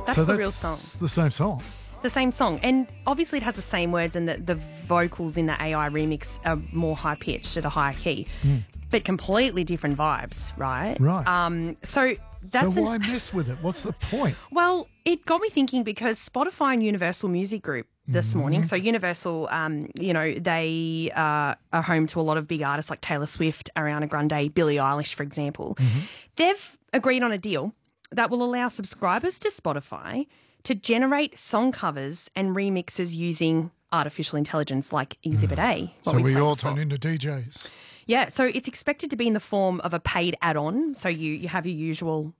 That's the real song. The same song. The same song. And obviously it has the same words, and the vocals in the AI remix are more high-pitched at a higher key. But completely different vibes, right? Right. So that's... So why mess with it? What's the point? Well, it got me thinking because Spotify and Universal Music Group this morning, so Universal, they are home to a lot of big artists like Taylor Swift, Ariana Grande, Billie Eilish, for example. They've agreed on a deal that will allow subscribers to Spotify to generate song covers and remixes using artificial intelligence like Exhibit A. So we all turn into DJs. Yeah, so it's expected to be in the form of a paid add-on. So you have your usual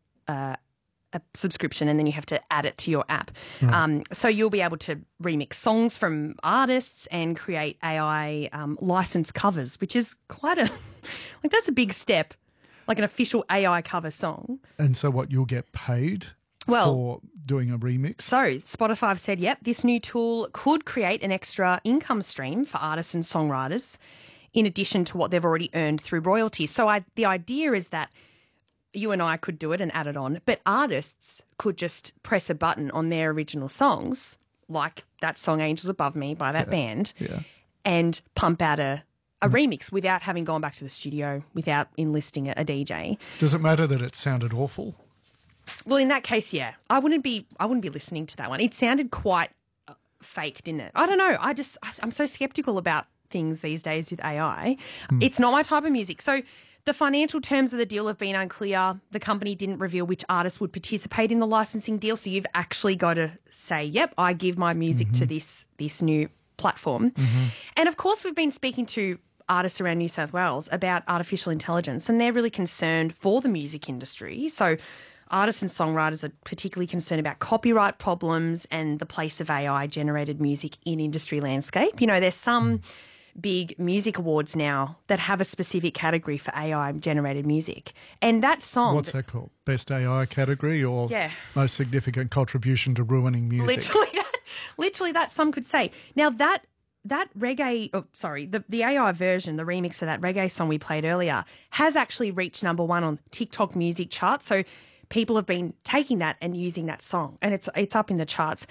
a subscription and then you have to add it to your app. So you'll be able to remix songs from artists and create AI licensed covers, which is quite a, like that's a big step, like an official AI cover song. And so what, you'll get paid for doing a remix? So Spotify have said, yep, this new tool could create an extra income stream for artists and songwriters in addition to what they've already earned through royalties. So the idea is that you and I could do it and add it on, but artists could just press a button on their original songs, like that song Angels Above Me by that band, and pump out a remix without having gone back to the studio, without enlisting a DJ. Does it matter that it sounded awful? Well, in that case, yeah. I wouldn't be listening to that one. It sounded quite fake, didn't it? I don't know. I'm so skeptical about things these days with AI. It's not my type of music. So the financial terms of the deal have been unclear. The company didn't reveal which artists would participate in the licensing deal. So you've actually got to say, yep, I give my music to this new platform. And of course, we've been speaking to artists around New South Wales about artificial intelligence, and they're really concerned for the music industry. So artists and songwriters are particularly concerned about copyright problems and the place of AI-generated music in industry landscape. You know, there's some big music awards now that have a specific category for AI-generated music. And that song... What's that called? Best AI category or most significant contribution to ruining music? Literally that, some could say. Now, that reggae... Oh, sorry, the AI version, the remix of that reggae song we played earlier, has actually reached #1 on TikTok music charts. So people have been taking that and using that song, and it's up in the charts.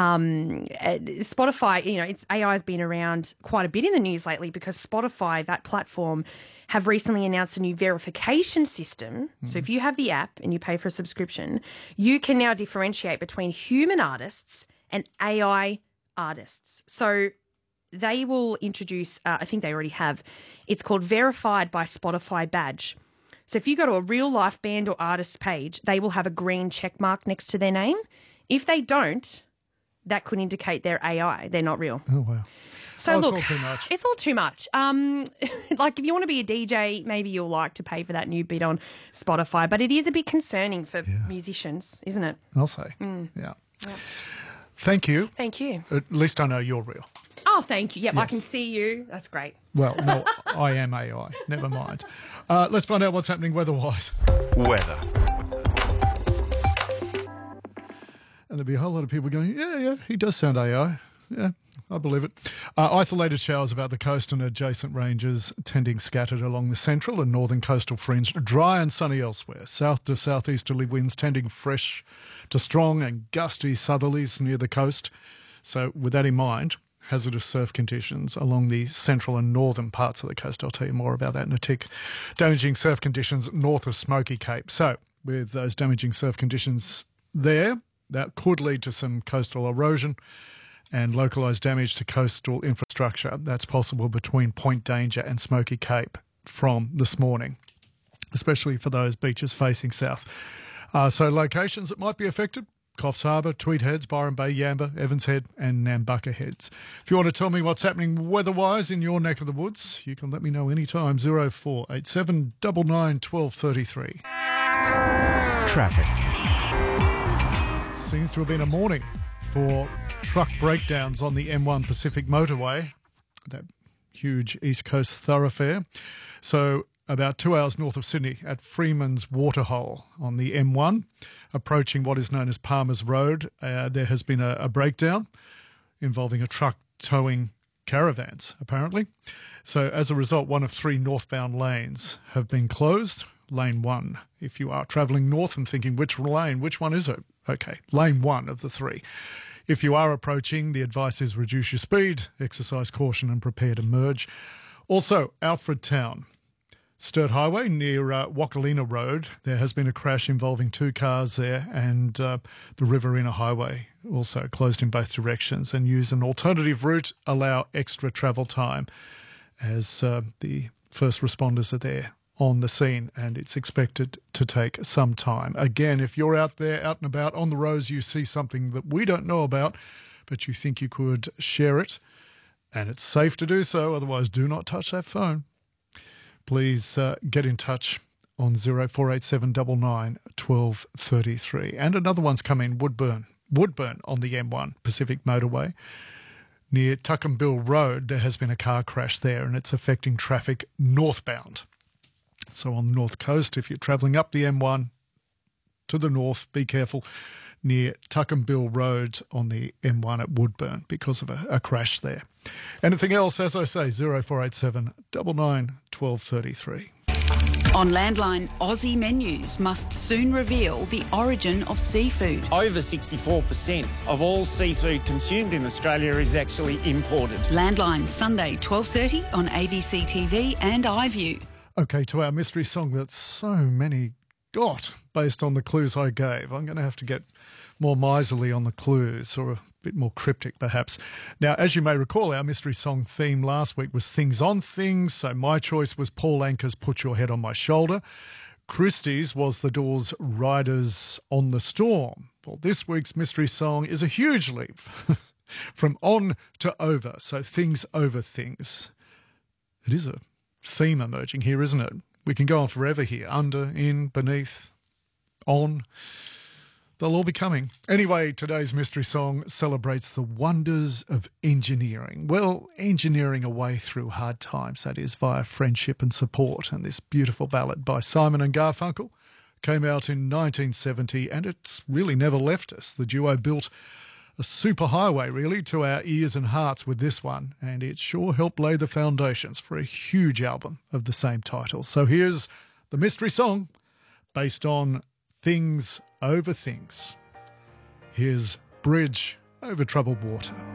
Spotify, AI has been around quite a bit in the news lately because Spotify, that platform, have recently announced a new verification system. So if you have the app and you pay for a subscription, you can now differentiate between human artists and AI artists. So they will introduce, I think they already have, it's called Verified by Spotify badge. So if you go to a real-life band or artist page, they will have a green check mark next to their name. If they don't, that could indicate they're AI. They're not real. Oh, wow. So look, it's all too much. It's all too much. Like if you want to be a DJ, maybe you'll like to pay for that new bit on Spotify. But it is a bit concerning for musicians, isn't it? I'll say. Yeah. Thank you. Thank you. At least I know you're real. Oh, thank you. Yep, I can see you. That's great. Well, no, I am AI. Never mind. Let's find out what's happening weather-wise. Weather. And there'll be a whole lot of people going, yeah, he does sound AI. Yeah, I believe it. Isolated showers about the coast and adjacent ranges, tending scattered along the central and northern coastal fringe. Dry and sunny elsewhere. South to southeasterly winds tending fresh to strong and gusty southerlies near the coast. So with that in mind, hazardous surf conditions along the central and northern parts of the coast. I'll tell you more about that in a tick. Damaging surf conditions north of Smoky Cape. So with those damaging surf conditions there, that could lead to some coastal erosion and localised damage to coastal infrastructure. That's possible between Point Danger and Smoky Cape from this morning, especially for those beaches facing south. So locations that might be affected: Coffs Harbour, Tweed Heads, Byron Bay, Yamba, Evans Head and Nambucca Heads. If you want to tell me what's happening weather-wise in your neck of the woods, you can let me know anytime. 0487 99 1233. Traffic. Seems to have been a morning for truck breakdowns on the M1 Pacific Motorway, that huge East Coast thoroughfare. So about 2 hours north of Sydney at Freeman's Waterhole on the M1, approaching what is known as Palmer's Road, there has been a breakdown involving a truck towing caravans, apparently. So as a result, one of 3 northbound lanes have been closed. lane 1. If you are travelling north and thinking which one is it? Okay, lane 1 of the 3. If you are approaching, the advice is reduce your speed, exercise caution and prepare to merge. Also, Alfred Town, Sturt Highway near Wakalina Road. There has been a crash involving 2 cars there, and the Riverina Highway also closed in both directions, and use an alternative route, allow extra travel time as the first responders are there on the scene, and it's expected to take some time. Again, if you're out there, out and about on the roads, you see something that we don't know about, but you think you could share it, and it's safe to do so, otherwise do not touch that phone. Please get in touch on 0487 99 12 33. And another one's come in, Woodburn on the M1 Pacific Motorway. Near Tuckambill Road, there has been a car crash there, and it's affecting traffic northbound. So on the north coast, if you're travelling up the M1 to the north, be careful near Tuckambill Road on the M1 at Woodburn because of a crash there. Anything else, as I say, 0487 99 12 33. On Landline, Aussie menus must soon reveal the origin of seafood. Over 64% of all seafood consumed in Australia is actually imported. Landline, Sunday 12:30 on ABC TV and iView. Okay, to our mystery song that so many got based on the clues I gave. I'm going to have to get more miserly on the clues, or a bit more cryptic perhaps. Now, as you may recall, our mystery song theme last week was Things on Things, so my choice was Paul Anka's Put Your Head on My Shoulder. Christie's was The Doors' Riders on the Storm. Well, this week's mystery song is a huge leap from on to over, so Things Over Things. It is a theme emerging here, isn't it? We can go on forever here. Under, in, beneath, on. They'll all be coming. Anyway, today's mystery song celebrates the wonders of engineering. Well, engineering a way through hard times, that is, via friendship and support. And this beautiful ballad by Simon and Garfunkel came out in 1970, and it's really never left us. The duo built a superhighway, really, to our ears and hearts with this one, and it sure helped lay the foundations for a huge album of the same title. So here's the mystery song based on Things Over Things. Here's Bridge Over Troubled Water.